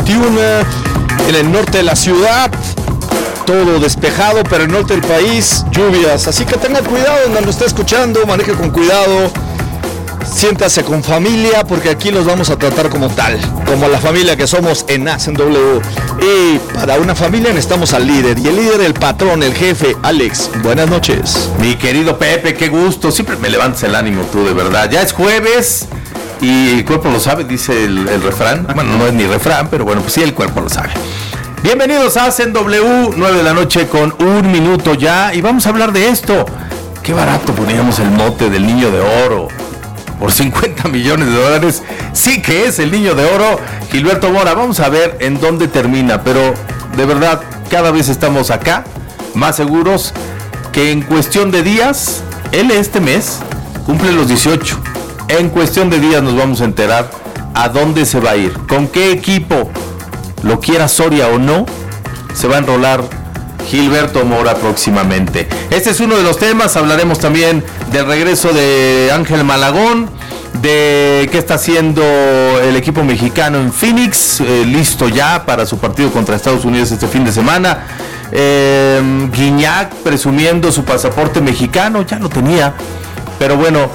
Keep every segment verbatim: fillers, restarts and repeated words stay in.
veintiuno. En el norte de la ciudad, todo despejado, pero en el norte del país, lluvias. Así que tenga cuidado donde lo esté escuchando, maneje con cuidado. Siéntase con familia, porque aquí los vamos a tratar como tal, como la familia que somos en Hacen W. Y para una familia necesitamos al líder, y el líder, el patrón, el jefe, Alex. Buenas noches. Mi querido Pepe, qué gusto, siempre me levantas el ánimo tú, de verdad. Ya es jueves y el cuerpo lo sabe, dice el, el refrán. Bueno, no es ni refrán, pero bueno, pues sí, el cuerpo lo sabe. Bienvenidos a Hacen W, nueve de la noche con un minuto ya, y vamos a hablar de esto. Qué barato poníamos el mote del niño de oro. Por cincuenta millones de dólares, sí que es el niño de oro, Gilberto Mora. Vamos a ver en dónde termina, pero de verdad, cada vez estamos acá, más seguros que en cuestión de días, él este mes cumple los dieciocho. En cuestión de días nos vamos a enterar a dónde se va a ir, con qué equipo, lo quiera Soria o no, se va a enrolar Gilberto Mora próximamente. Este es uno de los temas. Hablaremos también del regreso de Ángel Malagón, de qué está haciendo el equipo mexicano en Phoenix, eh, listo ya para su partido contra Estados Unidos este fin de semana. eh, Guiñac presumiendo su pasaporte mexicano, ya lo tenía, pero bueno,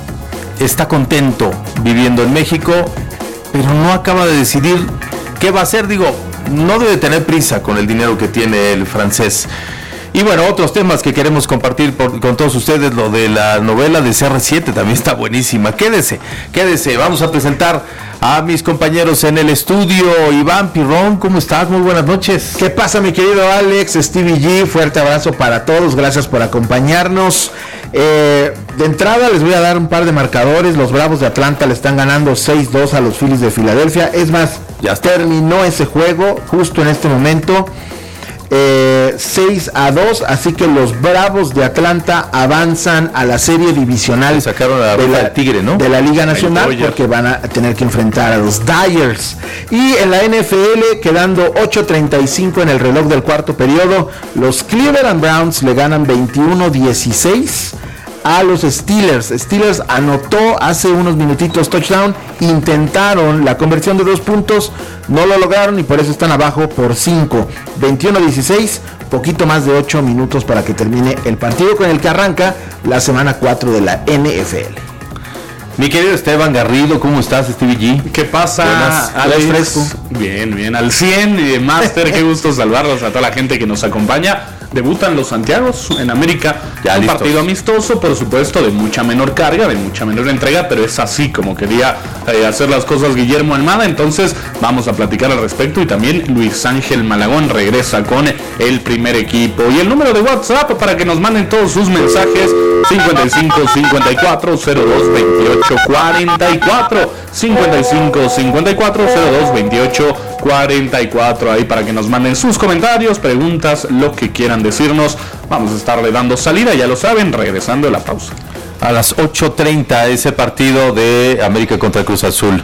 está contento viviendo en México, pero no acaba de decidir qué va a hacer. Digo, no debe tener prisa con el dinero que tiene el francés. Y bueno, otros temas que queremos compartir por, con todos ustedes, lo de la novela de C R siete también está buenísima. Quédese, quédese, vamos a presentar a mis compañeros en el estudio. Iván Pirrón, ¿cómo estás? Muy buenas noches. ¿Qué pasa, mi querido Alex? Stevie G, fuerte abrazo para todos, gracias por acompañarnos. Eh, de entrada les voy a dar un par de marcadores. Los Bravos de Atlanta le están ganando seis dos a los Phillies de Filadelfia. Es más, ya terminó ese juego justo en este momento, eh, seis a dos, así que los Bravos de Atlanta avanzan a la serie divisional. Sacaron a la de, la, Tigre, ¿no? de la Liga Nacional, porque van a tener que enfrentar a los Dyers. Y en la N F L, quedando ocho treinta y cinco en el reloj del cuarto periodo, los Cleveland Browns le ganan veintiuno dieciséis a los Steelers. Steelers anotó hace unos minutitos touchdown, intentaron la conversión de dos puntos, no lo lograron y por eso están abajo por cinco. veintiuno dieciséis, poquito más de ocho minutos para que termine el partido con el que arranca la semana cuatro de la N F L. Mi querido Esteban Garrido, ¿cómo estás, Stevie G? ¿Qué pasa, Buenas, Alex? fresco. Bien, bien, al cien, y Master, qué gusto saludarlos a toda la gente que nos acompaña. Debutan los Santiagos en América, ya un listos. Partido amistoso, por supuesto, de mucha menor carga, de mucha menor entrega, pero es así como quería eh, hacer las cosas Guillermo Almada. Entonces vamos a platicar al respecto, y también Luis Ángel Malagón regresa con el primer equipo. Y el número de WhatsApp para que nos manden todos sus mensajes: cincuenta y cinco cincuenta y cuatro cero dos veintiocho cuarenta y cuatro, cincuenta y cinco cincuenta y cuatro cero dos veintiocho cuarenta y cuatro, ahí para que nos manden sus comentarios, preguntas, lo que quieran decirnos. Vamos a estarle dando salida, ya lo saben, regresando a la pausa. A las ocho treinta ese partido de América contra Cruz Azul.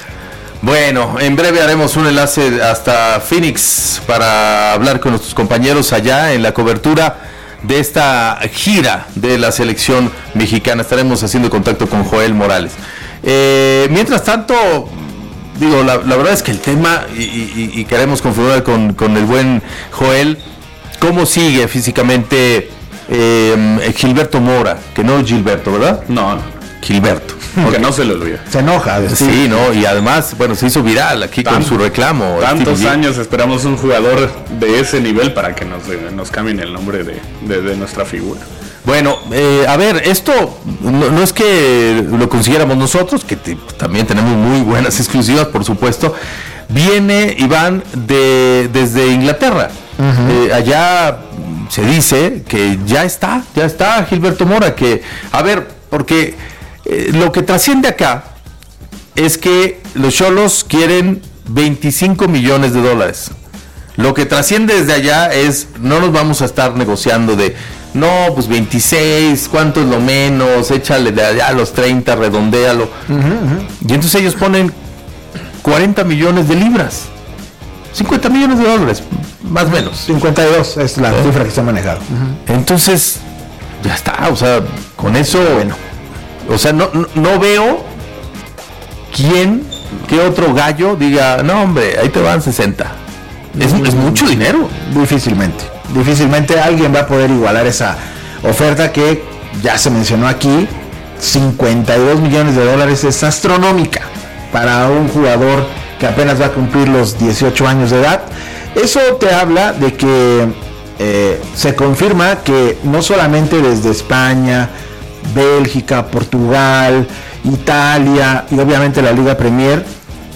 Bueno, en breve haremos un enlace hasta Phoenix para hablar con nuestros compañeros allá en la cobertura de esta gira de la selección mexicana. Estaremos haciendo contacto con Joel Morales. Eh, mientras tanto, digo, la, la verdad es que el tema, y, y, y queremos confirmar con, con el buen Joel, cómo sigue físicamente eh, Gilberto Mora, que no es Gilberto, ¿verdad? No, Gilberto. Que no se lo olvide. Se enoja. Sí, sí, no, y además, bueno, se hizo viral aquí Tant, con su reclamo. Tantos años esperamos un jugador de ese nivel para que nos, nos cambien el nombre de, de, de nuestra figura. Bueno, eh, a ver, esto no, no es que lo consiguiéramos nosotros, que te, también tenemos muy buenas exclusivas, por supuesto. Viene Iván de, desde Inglaterra. Uh-huh. Eh, allá se dice que ya está, ya está Gilberto Mora, que, a ver, porque eh, lo que trasciende acá es que los Xolos quieren veinticinco millones de dólares. Lo que trasciende desde allá es, no nos vamos a estar negociando de, no, pues veintiséis, ¿cuánto es lo menos? Échale de allá a los treinta, redondéalo. Uh-huh, uh-huh. Y entonces ellos ponen cuarenta millones de libras, cincuenta millones de dólares, más o menos. cincuenta y dos es la ¿Eh? cifra que se ha manejado. Uh-huh. Entonces, ya está, o sea, con eso, bueno, o sea, no, no, no veo quién ¿qué otro gallo diga, no hombre, ahí te van sesenta? Es, es mucho dinero. Difícilmente, difícilmente alguien va a poder igualar esa oferta que ya se mencionó aquí. cincuenta y dos millones de dólares es astronómica para un jugador que apenas va a cumplir los dieciocho años de edad. Eso te habla de que eh, se confirma que no solamente desde España, Bélgica, Portugal, Italia y obviamente la Liga Premier,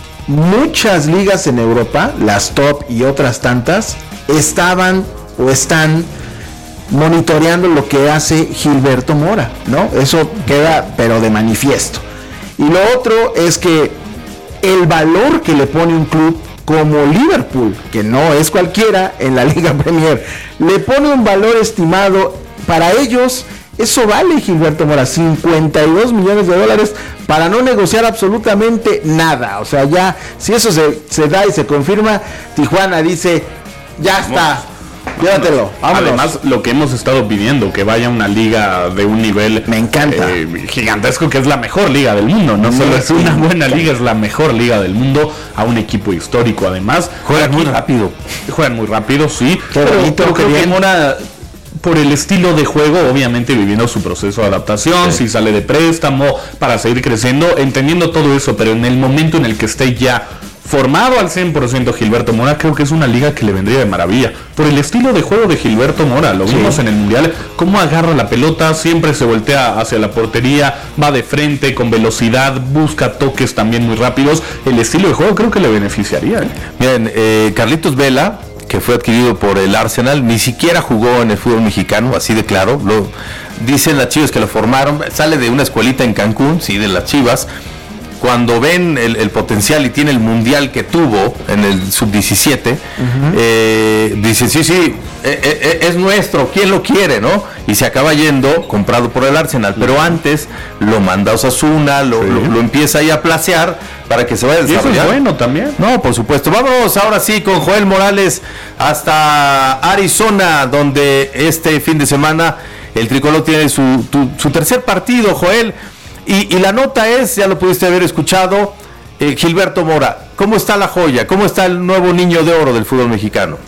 muchas ligas en Europa, las top y otras tantas, estaban o están monitoreando lo que hace Gilberto Mora, ¿no? Eso queda pero de manifiesto. Y lo otro es que el valor que le pone un club como Liverpool, que no es cualquiera en la Liga Premier, le pone un valor estimado para ellos. Eso vale Gilberto Mora, cincuenta y dos millones de dólares para no negociar absolutamente nada. O sea, ya, si eso se, se da y se confirma, Tijuana dice, ya está, llévatelo, vámonos. Además, lo que hemos estado pidiendo, que vaya una liga de un nivel me encanta eh, gigantesco, que es la mejor liga del mundo. No solo es una buena liga, es la mejor liga del mundo, a un equipo histórico además. Juegan muy rápido. Juegan muy rápido, sí. Qué pero, bonito, pero qué creo bien. que Mora, por el estilo de juego, obviamente viviendo su proceso de adaptación, sí. Si sale de préstamo para seguir creciendo, entendiendo todo eso, pero en el momento en el que esté ya formado al cien por ciento Gilberto Mora, creo que es una liga que le vendría de maravilla. Por el estilo de juego de Gilberto Mora, lo vimos sí. en el Mundial, cómo agarra la pelota, siempre se voltea hacia la portería, va de frente, con velocidad, busca toques también muy rápidos. El estilo de juego creo que le beneficiaría. ¿eh? Miren, eh, Carlitos Vela, que fue adquirido por el Arsenal, ni siquiera jugó en el fútbol mexicano, así de claro. Lo dicen las Chivas que lo formaron, sale de una escuelita en Cancún, sí, de las Chivas. Cuando ven el, el potencial y tiene el mundial que tuvo en el sub diecisiete, uh-huh. eh, dicen, sí, sí, eh, eh, es nuestro, ¿quién lo quiere, no? Y se acaba yendo, comprado por el Arsenal, pero antes lo manda a Osasuna, lo, sí. lo, lo empieza ahí a placear para que se vaya a desarrollar. Y eso es bueno también. No, por supuesto. Vámonos ahora sí con Joel Morales hasta Arizona, donde este fin de semana el tricolor tiene su, tu, su tercer partido, Joel. Y, y la nota es, ya lo pudiste haber escuchado, eh, Gilberto Mora, ¿cómo está la joya? ¿Cómo está el nuevo niño de oro del fútbol mexicano?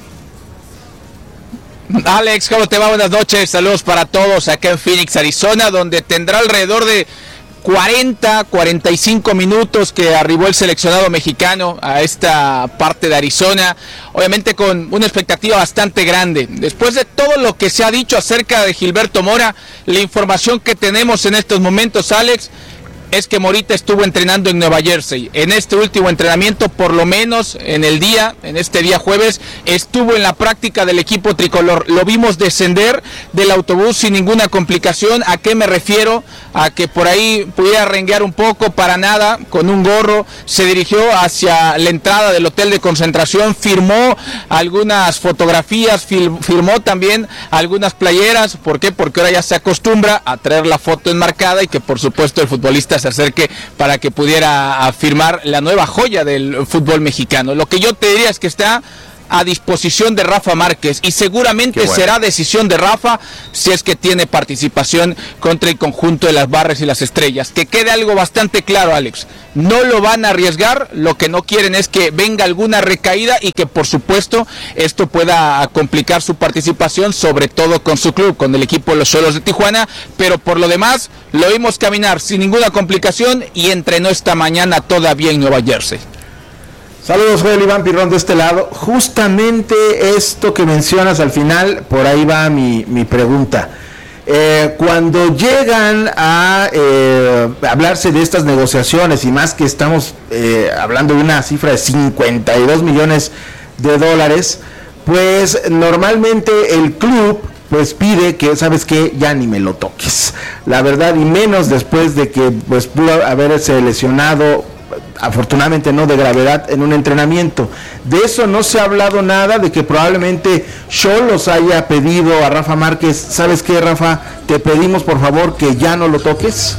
Alex, ¿cómo te va? Buenas noches, saludos para todos acá en Phoenix, Arizona, donde tendrá alrededor de cuarenta, cuarenta y cinco minutos que arribó el seleccionado mexicano a esta parte de Arizona, obviamente con una expectativa bastante grande. Después de todo lo que se ha dicho acerca de Gilberto Mora, la información que tenemos en estos momentos, Alex, es que Morita estuvo entrenando en Nueva Jersey. En este último entrenamiento, por lo menos en el día, en este día jueves, estuvo en la práctica del equipo tricolor. Lo vimos descender del autobús sin ninguna complicación. ¿A qué me refiero? A que por ahí pudiera renguear un poco, para nada, con un gorro. Se dirigió hacia la entrada del hotel de concentración, firmó algunas fotografías, firmó también algunas playeras. ¿Por qué? Porque ahora ya se acostumbra a traer la foto enmarcada y que por supuesto el futbolista se acerque para que pudiera firmar la nueva joya del fútbol mexicano. Lo que yo te diría es que está a disposición de Rafa Márquez y seguramente bueno. será decisión de Rafa si es que tiene participación contra el conjunto de las Barras y las Estrellas. Que quede algo bastante claro, Alex, no lo van a arriesgar, lo que no quieren es que venga alguna recaída y que por supuesto esto pueda complicar su participación, sobre todo con su club, con el equipo de los Xolos de Tijuana, pero por lo demás lo vimos caminar sin ninguna complicación y entrenó esta mañana todavía en Nueva Jersey. Saludos, Joel, Iván Pirrón de este lado. Justamente esto que mencionas al final, por ahí va mi, mi pregunta. Eh, cuando llegan a eh, hablarse de estas negociaciones, y más que estamos eh, hablando de una cifra de cincuenta y dos millones de dólares, pues normalmente el club pues pide que, ¿sabes qué? Ya ni me lo toques. La verdad, y menos después de que pues pudo haberse lesionado, afortunadamente no de gravedad, en un entrenamiento. De eso no se ha hablado nada, de que probablemente Xolos haya pedido a Rafa Márquez, ¿sabes qué, Rafa? Te pedimos por favor que ya no lo toques.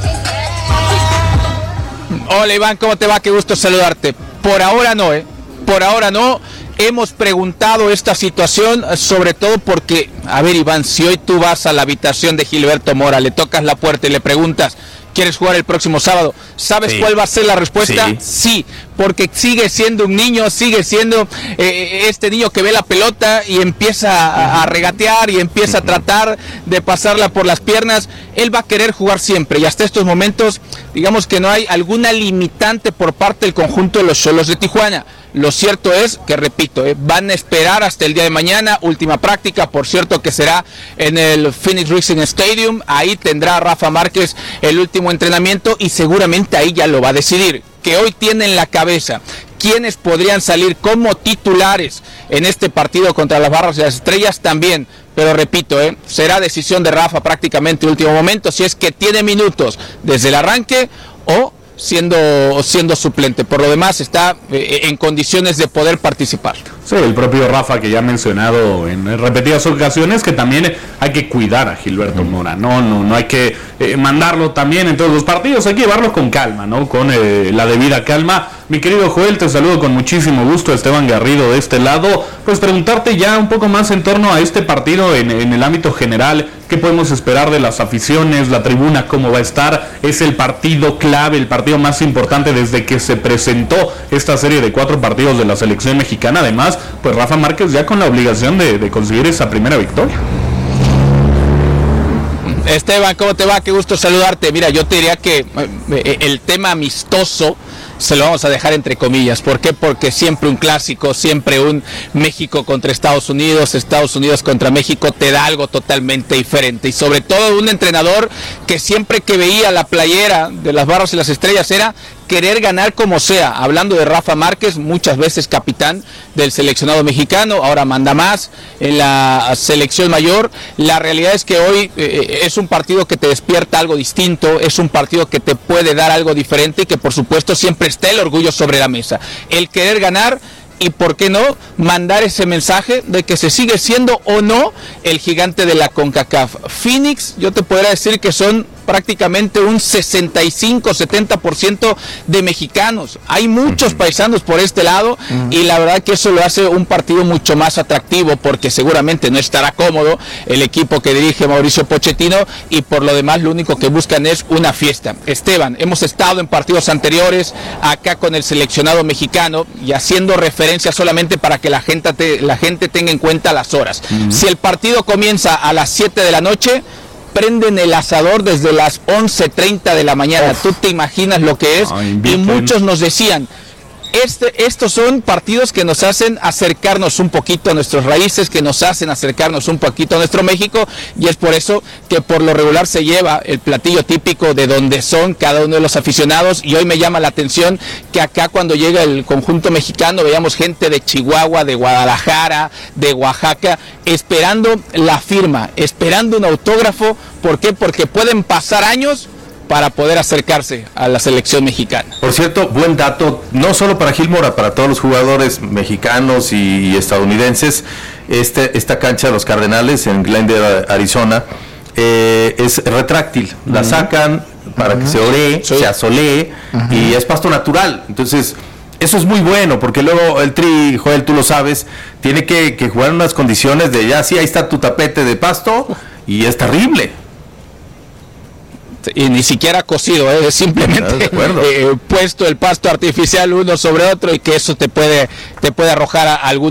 Hola, Iván, ¿cómo te va? Qué gusto saludarte. Por ahora no, ¿eh? Por ahora no. Hemos preguntado esta situación, sobre todo porque, a ver, Iván, si hoy tú vas a la habitación de Gilberto Mora, le tocas la puerta y le preguntas, ¿quieres jugar el próximo sábado? ¿Sabes sí. cuál va a ser la respuesta? Sí, sí, porque sigue siendo un niño, sigue siendo eh, este niño que ve la pelota y empieza a, a regatear y empieza uh-huh. a tratar de pasarla por las piernas. Él va a querer jugar siempre y hasta estos momentos, digamos que no hay alguna limitante por parte del conjunto de los Xolos de Tijuana. Lo cierto es que, repito, eh, van a esperar hasta el día de mañana, última práctica, por cierto que será en el Phoenix Racing Stadium. Ahí tendrá Rafa Márquez el último entrenamiento y seguramente ahí ya lo va a decidir. Que hoy tiene en la cabeza quiénes podrían salir como titulares en este partido contra las Barras de las Estrellas también. Pero repito, eh, será decisión de Rafa prácticamente último momento, si es que tiene minutos desde el arranque o siendo siendo suplente. Por lo demás está eh, en condiciones de poder participar. Sí, el propio Rafa que ya ha mencionado en repetidas ocasiones que también hay que cuidar a Gilberto Mora, no no no hay que eh, mandarlo también en todos los partidos, hay que llevarlo con calma, ¿no? Con eh, la debida calma. Mi querido Joel, te saludo con muchísimo gusto, Esteban Garrido de este lado. Pues preguntarte ya un poco más en torno a este partido en, en el ámbito general, ¿qué podemos esperar de las aficiones, la tribuna, cómo va a estar? Es el partido clave, el partido más importante desde que se presentó esta serie de cuatro partidos de la selección mexicana. Además, pues Rafa Márquez ya con la obligación de, de conseguir esa primera victoria. Esteban, ¿cómo te va? Qué gusto saludarte. Mira, yo te diría que eh, el tema amistoso se lo vamos a dejar entre comillas. ¿Por qué? Porque siempre un clásico, siempre un México contra Estados Unidos, Estados Unidos contra México te da algo totalmente diferente. Y sobre todo un entrenador que siempre que veía la playera de las Barras y las Estrellas era querer ganar como sea. Hablando de Rafa Márquez, muchas veces capitán del seleccionado mexicano, ahora manda más en la selección mayor. La realidad es que hoy eh, es un partido que te despierta algo distinto, es un partido que te puede dar algo diferente y que por supuesto siempre está el orgullo sobre la mesa. El querer ganar y por qué no mandar ese mensaje de que se sigue siendo o no el gigante de la CONCACAF. Phoenix, yo te podría decir que son prácticamente un sesenta y cinco, setenta por ciento de mexicanos. Hay muchos uh-huh. paisanos por este lado uh-huh. y la verdad que eso lo hace un partido mucho más atractivo porque seguramente no estará cómodo el equipo que dirige Mauricio Pochettino y por lo demás lo único que buscan es una fiesta. Esteban, hemos estado en partidos anteriores acá con el seleccionado mexicano y haciendo referencia solamente para que la gente, te, la gente tenga en cuenta las horas. Uh-huh. Si el partido comienza a las siete de la noche, prenden el asador desde las once treinta de la mañana. Uf. Tú te imaginas lo que es. Ay, y muchos nos decían, este, estos son partidos que nos hacen acercarnos un poquito a nuestras raíces, que nos hacen acercarnos un poquito a nuestro México, y es por eso que por lo regular se lleva el platillo típico de donde son cada uno de los aficionados. Y hoy me llama la atención que acá cuando llega el conjunto mexicano veíamos gente de Chihuahua, de Guadalajara, de Oaxaca, esperando la firma, esperando un autógrafo. ¿Por qué? Porque pueden pasar años para poder acercarse a la selección mexicana. Por cierto, buen dato, no solo para Gil Mora, para todos los jugadores mexicanos y estadounidenses. Este, esta cancha de los Cardenales en Glendale, Arizona, eh, es retráctil. Uh-huh. La sacan para uh-huh. que se oree, sí. se asolee uh-huh. y es pasto natural. Entonces, eso es muy bueno, porque luego el Tri, Joel, tú lo sabes, tiene que, que jugar en unas condiciones de ya, sí, ahí está tu tapete de pasto y es terrible. Y ni siquiera cocido, ¿eh? Es simplemente eh, puesto el pasto artificial uno sobre otro y que eso te puede, te puede arrojar a algún